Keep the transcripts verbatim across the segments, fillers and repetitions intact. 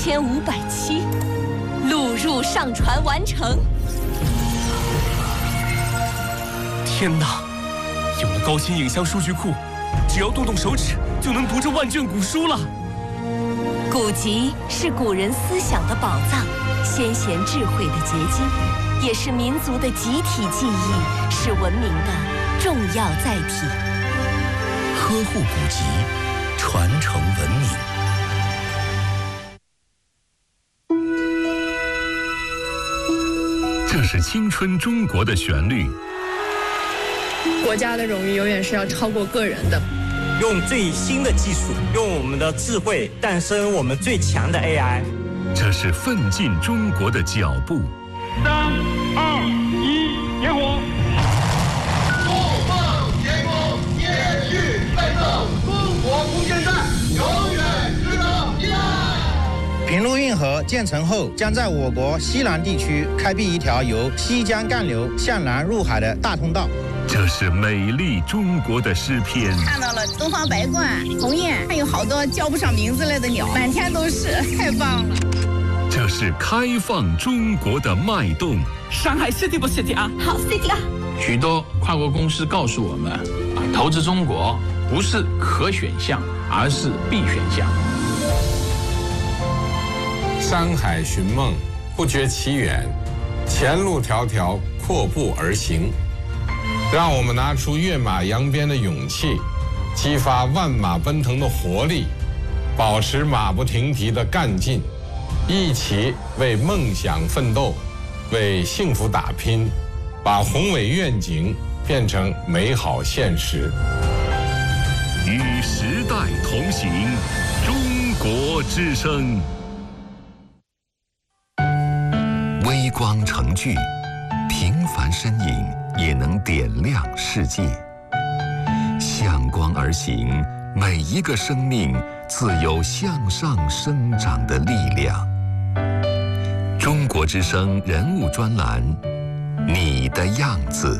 千五百期，录入上传完成。 天哪！有了高清影像数据库，只要动动手指就能读这万卷古书了。 古籍是古人思想的宝藏，先贤智慧的结晶，也是民族的集体记忆，是文明的重要载体。 呵护古籍，传承文明。 这是青春中国的旋律。 国家的荣誉永远是要超过个人的。 用最新的技术，用我们的智慧诞生我们最强的 A I。 这是奋进中国的脚步。 三二一，点火！ 不放天空，延续奋斗，中国空间站永远值得依赖。 平陆运河建成后，将在我国西南地区开辟一条由西江干流向南入海的大通道。 这是美丽中国的诗篇。 看到了东方白鹳、鸿雁，还有好多叫不上名字来的鸟，满天都是，太棒了。 这是开放中国的脉动。 上海 City 不 City 啊？ 好 City 啊！ 许多跨国公司告诉我们，啊，投资中国不是可选项，而是必选项。 山海寻梦，不觉其远，前路迢迢，阔步而行。让我们拿出跃马扬鞭的勇气，激发万马奔腾的活力，保持马不停蹄的干劲，一起为梦想奋斗，为幸福打拼，把宏伟愿景变成美好现实。 与时代同行，中国之声。 微光成炬，平凡身影也能点亮世界。向光而行，每一个生命自有向上生长的力量。中国之声人物专栏，你的样子。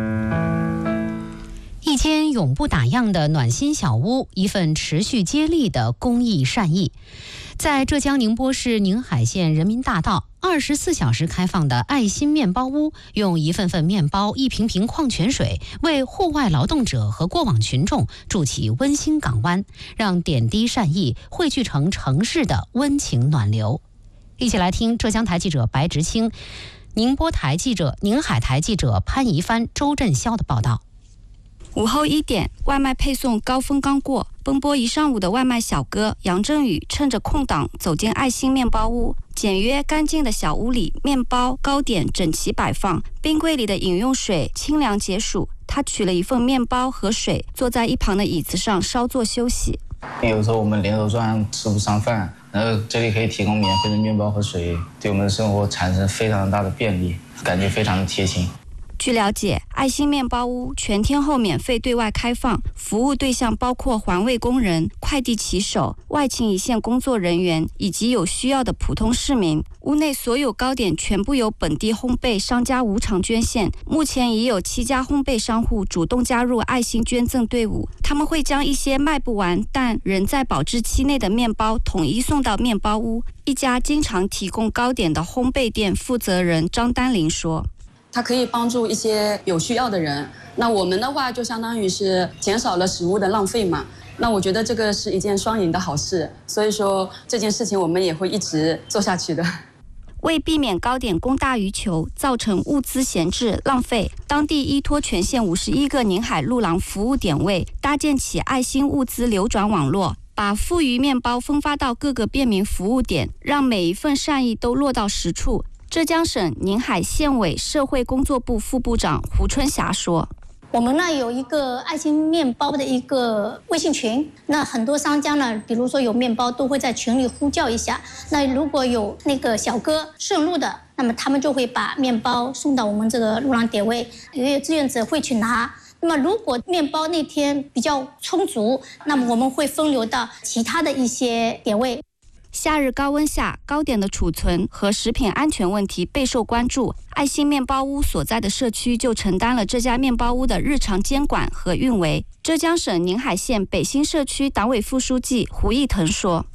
一间永不打烊的暖心小屋，一份持续接力的公益善意。在浙江宁波市宁海县人民大道，二十四小时开放的爱心面包屋，用一份份面包、一瓶瓶矿泉水，为户外劳动者和过往群众筑起温馨港湾，让点滴善意汇聚成城市的温情暖流。一起来听浙江台记者白直清、宁波台记者、宁海台记者潘怡帆、周振霄的报道。 午后一点，外卖配送高峰刚过，奔波一上午的外卖小哥杨振宇趁着空档走进爱心面包屋。简约干净的小屋里，面包、糕点整齐摆放，冰柜里的饮用水清凉解暑。他取了一份面包和水，坐在一旁的椅子上稍作休息。 有时候我们连轴转吃不上饭，然后这里可以提供免费的面包和水，对我们的生活产生非常大的便利，感觉非常的贴心。 据了解，爱心面包屋全天候免费对外开放，服务对象包括环卫工人、快递骑手、外勤一线工作人员以及有需要的普通市民。屋内所有糕点全部由本地烘焙商家无偿捐献，目前已有七家烘焙商户主动加入爱心捐赠队伍，他们会将一些卖不完但仍在保质期内的面包统一送到面包屋。一家经常提供糕点的烘焙店负责人张丹玲说， 它可以帮助一些有需要的人，那我们的话就相当于是减少了食物的浪费嘛，那我觉得这个是一件双赢的好事，所以说这件事情我们也会一直做下去的。 为避免糕点供大于求，造成物资闲置浪费，当地依托全县五十一个宁海路廊服务点位，搭建起爱心物资流转网络，把富余面包分发到各个便民服务点，让每一份善意都落到实处。浙江省宁海县委社会工作部副部长胡春霞说， 我们呢有一个爱心面包的一个微信群，那很多商家呢，比如说有面包都会在群里呼叫一下，那如果有那个小哥顺路的，那么他们就会把面包送到我们这个路廊点位，也有志愿者会去拿。那么如果面包那天比较充足，那么我们会分流到其他的一些点位。 夏日高温下，糕点的储存和食品安全问题备受关注。爱心面包屋所在的社区就承担了这家面包屋的日常监管和运维。浙江省宁海县北新社区党委副书记胡义腾说，